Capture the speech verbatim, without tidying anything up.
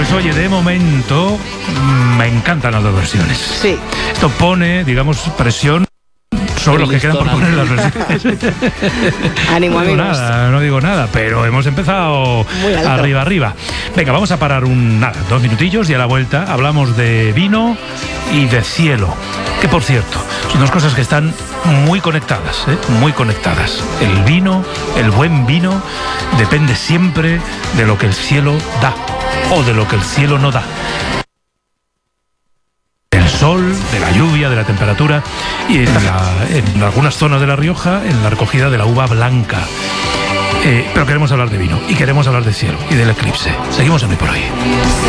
Pues oye, de momento me encantan las dos versiones. Sí. Esto pone, digamos, presión sobre los que quedan por poner las versiones. Ánimo, no digo amigos. nada, no digo nada, pero hemos empezado Muy alto. arriba, arriba. Venga, vamos a parar un nada, dos minutillos y a la vuelta hablamos de vino y de cielo. Que por cierto, son dos cosas que están muy conectadas, ¿eh? muy conectadas. El vino, el buen vino, depende siempre de lo que el cielo da o de lo que el cielo no da. Del sol, de la lluvia, de la temperatura y en, la, en algunas zonas de La Rioja, en la recogida de la uva blanca. Eh, pero queremos hablar de vino y queremos hablar de cielo y del eclipse. Seguimos en Hoy por Hoy.